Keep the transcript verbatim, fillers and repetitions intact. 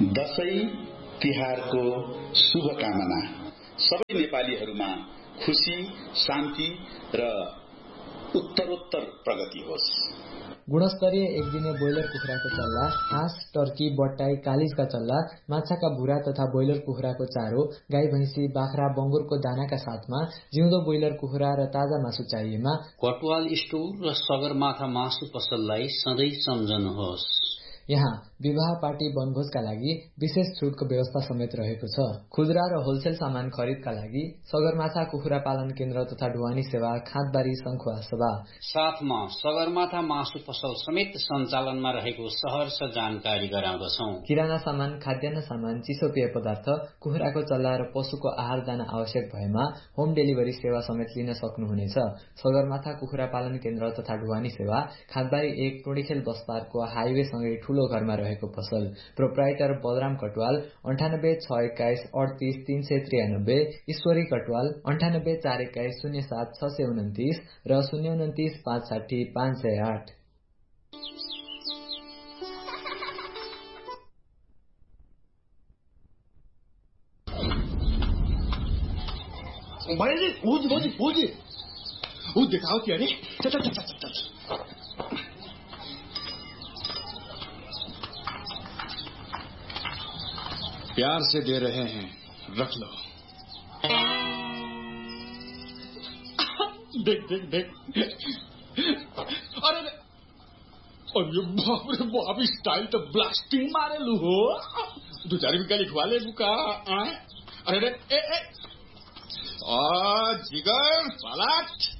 दशैं तिहारको शुभकामना। सबै नेपालीहरूमा खुशी, शान्ति र उत्तरोत्तर प्रगति होस्। गुणस्तरीय एक दिने ब्रोइलर कुखुराको चल्ला, हाँस, टर्की, बट्टाई, कालिजका चल्ला, माछाका भुरा तथा ब्रोइलर कुखुराको चारो, गाई भैंसी, बाख्रा, बंगुरको दानाका साथमा जिउँदो ब्रोइलर कुखुरा र ताजा मासु चाहिएमा कटवाल स्टोर र सगरमाथा मासु पसललाई सधैँ सम्झनुहोस्। यहाँ विवाह पार्टी वनभोजका लागि विशेष छुटको व्यवस्था समेत रहेको छ। खुद्रा र होलसेल सामान खरिदका लागि सगरमाथा कुखुरा पालन केन्द्र तथा ढुवानी सेवा, खाँदबारी, शंखुवा सभा साथमा सगरमाथा मासु पसल समेत सञ्चालनमा रहेको सहर्ष जानकारी गराउँदछौं। किराना सामान, खाद्यान्न सामान, चिसो पेय पदार्थ, कुखुराको चल्ला र पशुको आहार दाना आवश्यक भएमा होम डेलिभरी सेवा समेत लिन सक्नुहुनेछ। सगरमाथा कुखुरा पालन केन्द्र तथा ढुवानी सेवा खाँदबारी एक टोडीखेल बस पार्कको हाइवे सँगै ठूलो घरमा रहेको पसल। प्रोप्राइटर बलराम कटवाल अन्ठानब्बे छ एक्काइस अडतीस तीन सय त्रियानब्बे, ईश्वरी कटवाल अन्ठानब्बे चार एक्काइस शून्य सात छ सय उन्तिस र शून्य उन्तिस पाँच साठी पाँच सय आठ। वो दिखाओ कि अरे चल चल चल चल प्यार से दे रहे हैं, रख लो। देख देख देख अरे अरे बाप रे बाप, स्टाइल तो ब्लास्टिंग मारे लू हो। दो चार भी का लिखवा ले बुका। अरे रे ए ए आ जिगर पलट